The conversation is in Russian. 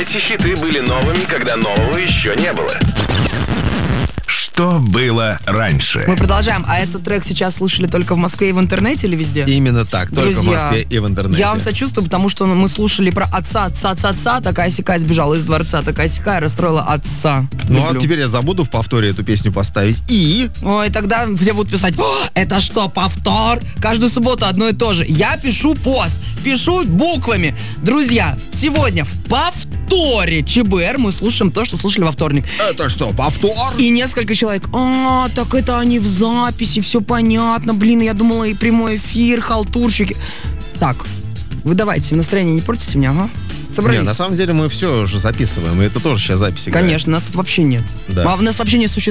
Эти хиты были новыми, когда нового еще не было. Что было раньше? Мы продолжаем. А этот трек сейчас слышали только в Москве и в интернете или везде? Именно так, только Друзья, в Москве и в интернете. Я вам сочувствую, потому что мы слушали про отца, такая-сякая, сбежала из дворца, такая-сякая, расстроила отца. Ну, Люблю. а теперь я забуду в повторе эту песню поставить. И... Ой, тогда все будут писать: это что, повтор? Каждую субботу одно и то же. Я пишу пост, пишу буквами. Друзья, сегодня в повторе ЧБР мы слушаем то, что слушали во вторник. Это что, повтор? И несколько человек: так это они в записи, все понятно, блин, я думала и прямой эфир, халтурщики. Так, вы давайте, настроение не портите мне, ага? Собрались? Не, на самом деле мы все уже записываем, и это тоже сейчас запись играет. Конечно, нас тут вообще нет. Да. Нас вообще не существует.